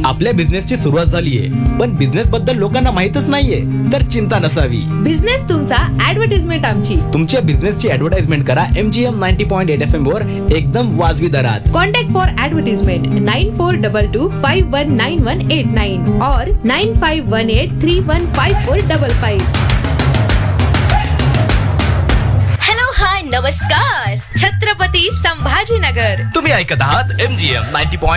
आपल्या बिझनेसची सुरुवात झालीये, पण बिझनेस बद्दल लोकांना माहितच नाहीये, तर चिंता नसावी. बिझनेस तुमचा, ऍडव्हर्टाइजमेंट आमची. तुमच्या बिझनेसची ऍडव्हर्टाइजमेंट करा MGM 90.8 FM वर एकदम वाजवी दरात. कॉन्टॅक्ट फॉर ऍडव्हर्टाइजमेंट 9422519189 और 9518315455. हॅलो, हाय, नमस्कार. छत्रपती संभाजीनगर. तुम्ही ऐकत आहात MGM 90.